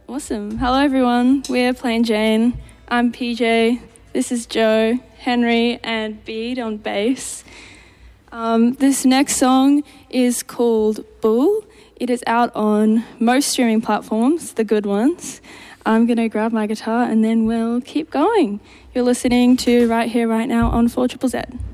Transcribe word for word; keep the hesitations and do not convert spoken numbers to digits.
Awesome. Hello, everyone. We're Plain Jane. I'm P J. This is Joe, Henry, and Bede on bass. Um, this next song is called Bull. It is out on most streaming platforms, the good ones. I'm going to grab my guitar and then we'll keep going. You're listening to Right Here, Right Now on four Z Z Z.